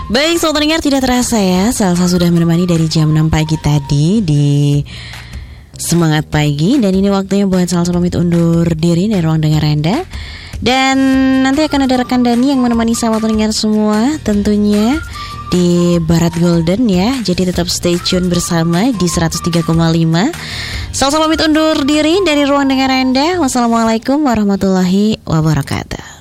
Baik, sobat pendengar, tidak terasa ya, Salsa sudah menemani dari jam 6 pagi tadi di Semangat Pagi. Dan ini waktunya buat Salsa pamit undur diri dari ruang dengar Anda. Dan nanti akan ada rekan Dani yang menemani sahabat pendengar semua tentunya di Barat Golden ya. Jadi tetap stay tune bersama di 103,5. Salsa pamit undur diri dari ruang dengar Anda. Wassalamualaikum warahmatullahi wabarakatuh.